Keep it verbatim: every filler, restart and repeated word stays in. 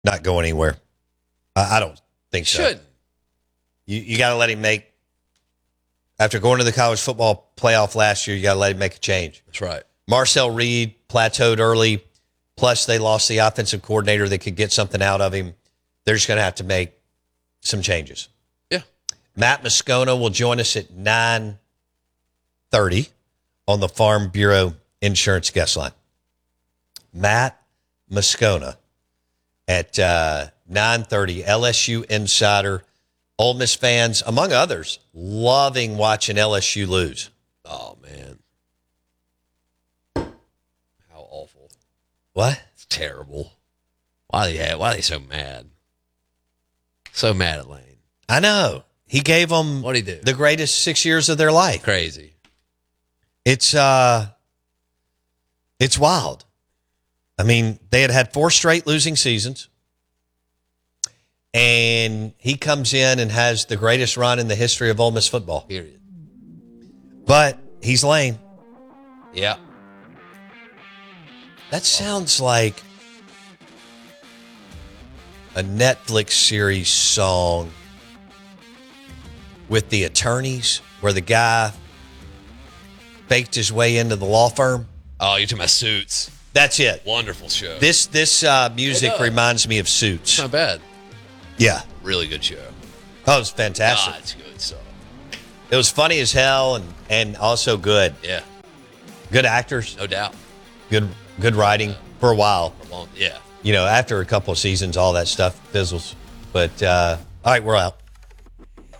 not go anywhere. I, I don't think so. Shouldn't. You, you got to let him make, after going to the college football playoff last year, you got to let him make a change. That's right. Marcel Reed plateaued early, plus they lost the offensive coordinator that could get something out of him. They're just going to have to make some changes. Yeah. Matt Moscona will join us at nine thirty on the Farm Bureau Insurance Guest Line. Matt Moscona at uh, nine thirty, L S U Insider. Ole Miss fans, among others, loving watching L S U lose. Oh, man. How awful. What? It's terrible. Why are they, why are they so mad? So mad at Lane. I know. He gave them What'd he do? the greatest six years of their life. Crazy. It's uh, it's wild. I mean, they had had four straight losing seasons. And he comes in and has the greatest run in the history of Ole Miss football. Period. But he's Lane. Yeah. That sounds like a Netflix series song with the attorneys where the guy faked his way into the law firm. Oh, you're talking about Suits. That's it. Wonderful show. This this uh, music It does. reminds me of Suits. It's not bad. Yeah. Really good show. Oh, it was fantastic. Ah, it's good stuff. It was funny as hell and, and also good. Yeah, Good actors, no doubt. good good writing for a while. For long, yeah. You know, after a couple of seasons, all that stuff fizzles. But, uh, all right, we're out.